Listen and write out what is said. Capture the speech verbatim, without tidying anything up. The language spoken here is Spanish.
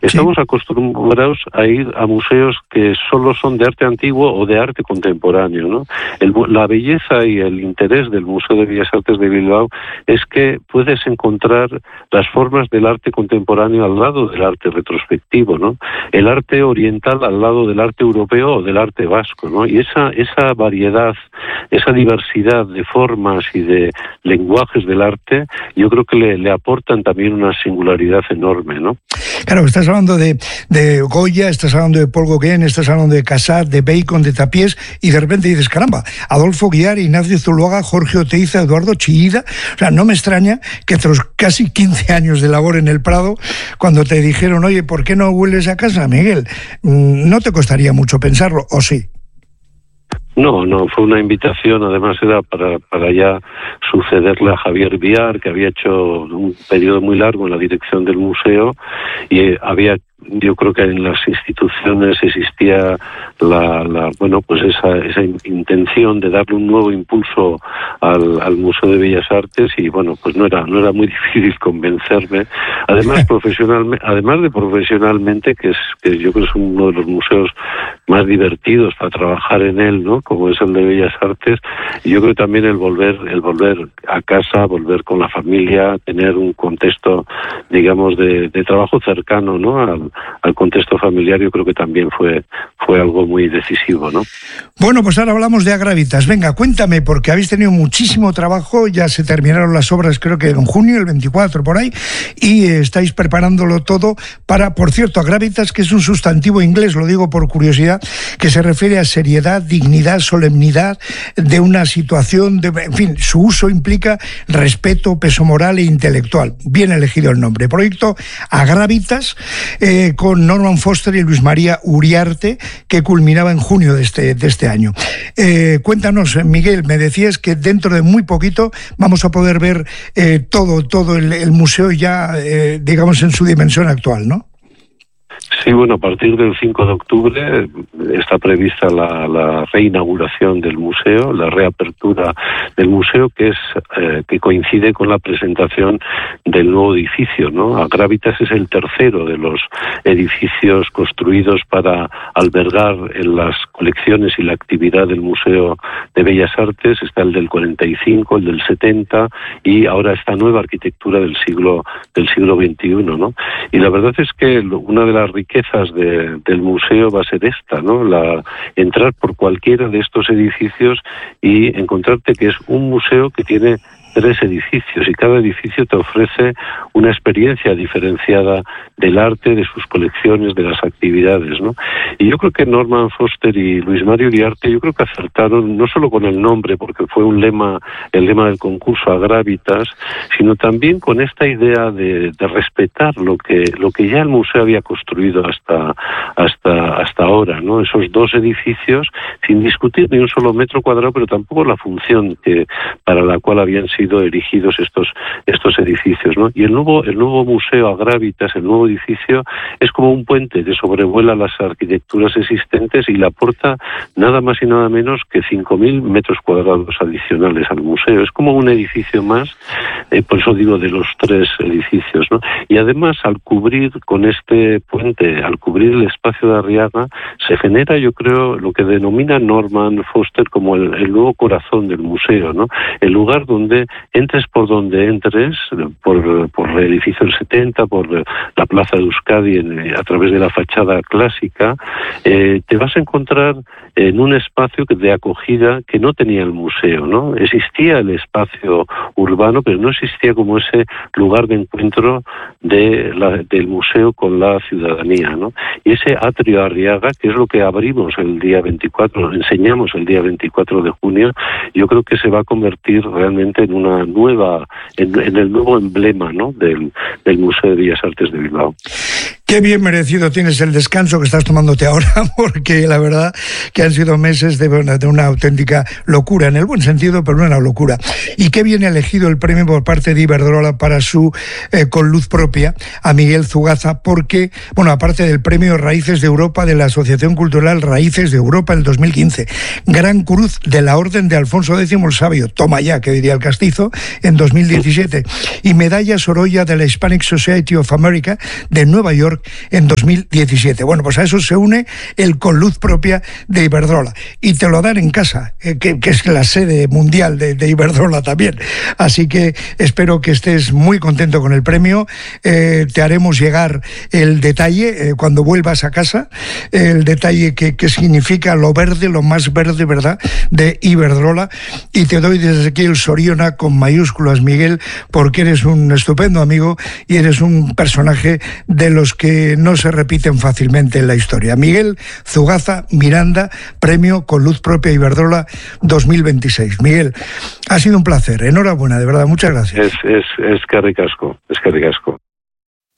Estamos sí. acostumbrados a ir a museos que solo son de arte antiguo o de arte contemporáneo, ¿no? El, la belleza y el interés del Museo de Bellas Artes de Bilbao es que puedes encontrar las formas del arte contemporáneo al lado del arte retrospectivo, ¿no? El arte oriental al lado del arte europeo o del arte vasco, ¿no? Y esa, esa variedad, esa diversidad de formas y de lenguajes del arte, yo creo que le, le aportan también una singularidad enorme, ¿no? Claro, estás hablando de, de Goya, estás hablando de Paul Gauguin, estás hablando de Cassatt, de Bacon, de Tapiés, y de repente dices, caramba, Adolfo Guiar, Ignacio Zuloaga, Jorge Oteiza, Eduardo Chillida. O sea, no me extraña que tras casi quince años de labor en el Prado, cuando te dijeron, oye, ¿por qué no vuelves a casa, Miguel? No te costaría mucho pensarlo, ¿o sí? No, no, fue una invitación, además era para, para ya sucederle a Javier Viar, que había hecho un periodo muy largo en la dirección del museo, y eh, había, yo creo que en las instituciones existía la, la bueno, pues esa, esa intención de darle un nuevo impulso al, al Museo de Bellas Artes, y bueno, pues no era, no era muy difícil convencerme. Además, profesionalmente, además de profesionalmente, que es, que yo creo que es uno de los museos más divertidos para trabajar en él, ¿no? Como es el de Bellas Artes, y yo creo también el volver, el volver a casa, volver con la familia, tener un contexto, digamos, de, de trabajo cercano, ¿no? Al, al contexto familiar, yo creo que también fue, fue algo muy decisivo, ¿no? Bueno, pues ahora hablamos de Agravitas. Venga, cuéntame, porque habéis tenido muchísimo trabajo, ya se terminaron las obras, creo que en junio, el veinticuatro, por ahí, y eh, estáis preparándolo todo para, por cierto, Agravitas, que es un sustantivo inglés, lo digo por curiosidad, que se refiere a seriedad, dignidad, solemnidad de una situación, de, en fin, su uso implica respeto, peso moral e intelectual. Bien elegido el nombre. Proyecto Agravitas, eh, con Norman Foster y Luis María Uriarte, que culminaba en junio de este, de este año. Eh, cuéntanos, Miguel, me decías que dentro de muy poquito vamos a poder ver eh, todo, todo el, el museo ya, eh, digamos, en su dimensión actual, ¿no? Sí, bueno, a partir del cinco de octubre está prevista la, la reinauguración del museo, la reapertura del museo, que es eh, que coincide con la presentación del nuevo edificio, ¿no? Agravitas es el tercero de los edificios construidos para albergar en las colecciones y la actividad del Museo de Bellas Artes. Está el del cuarenta y cinco, el del setenta y ahora esta nueva arquitectura del siglo del siglo veintiuno, ¿no? Y la verdad es que una de las riquezas de, del museo va a ser esta, ¿no? La, entrar por cualquiera de estos edificios y encontrarte que es un museo que tiene tres edificios y cada edificio te ofrece una experiencia diferenciada del arte, de sus colecciones, de las actividades, ¿no? Y yo creo que Norman Foster y Luis María Uriarte, yo creo que acertaron no solo con el nombre, porque fue un lema, el lema del concurso Agravitas, sino también con esta idea de, de respetar lo que lo que ya el museo había construido hasta hasta hasta ahora, ¿no? Esos dos edificios, sin discutir ni un solo metro cuadrado, pero tampoco la función que para la cual habían sido erigidos estos estos edificios, ¿no? Y el nuevo el nuevo museo Agravitas, el nuevo edificio, es como un puente que sobrevuela las arquitecturas existentes y le aporta nada más y nada menos que cinco mil metros cuadrados adicionales al museo. Es como un edificio más, eh, por eso digo de los tres edificios, ¿no? Y además, al cubrir con este puente, al cubrir el espacio de Arriaga, se genera, yo creo, lo que denomina Norman Foster como el, el nuevo corazón del museo, ¿no? El lugar donde entres por donde entres, por, por el edificio del setenta, por la plaza de Euskadi, en, a través de la fachada clásica, eh, te vas a encontrar en un espacio de acogida que no tenía el museo, ¿no? Existía el espacio urbano, pero no existía como ese lugar de encuentro de la, del museo con la ciudadanía, ¿no? Y ese atrio Arriaga, que es lo que abrimos el día veinticuatro, enseñamos el día veinticuatro de junio, yo creo que se va a convertir realmente en una nueva, en, en el nuevo emblema, ¿no? del, del Museo de Bellas Artes de Bilbao. Qué bien merecido tienes el descanso que estás tomándote ahora, porque la verdad que han sido meses de una, de una auténtica locura, en el buen sentido, pero no una locura. Y qué bien elegido el premio por parte de Iberdrola para su eh, Con Luz Propia a Miguel Zugaza, porque, bueno, aparte del premio Raíces de Europa de la Asociación Cultural Raíces de Europa en el dos mil quince, Gran Cruz de la Orden de Alfonso X el Sabio, toma ya, que diría el castizo, en dos mil diecisiete, y Medalla Sorolla de la Hispanic Society of America de Nueva York York en dos mil diecisiete. Bueno, pues a eso se une el Con Luz Propia de Iberdrola. Y te lo dan en casa, eh, que, que es la sede mundial de, de Iberdrola también. Así que espero que estés muy contento con el premio. Eh, te haremos llegar el detalle eh, cuando vuelvas a casa, eh, el detalle que, que significa lo verde, lo más verde, ¿verdad?, de Iberdrola. Y te doy desde aquí el Soriona con mayúsculas, Miguel, porque eres un estupendo amigo y eres un personaje de los que no se repiten fácilmente en la historia. Miguel Zugaza Miranda, premio Con Luz Propia Iberdrola dos mil veintiséis. Miguel, ha sido un placer, enhorabuena, de verdad, muchas gracias. Es, es, es que ricasco, es que ricasco.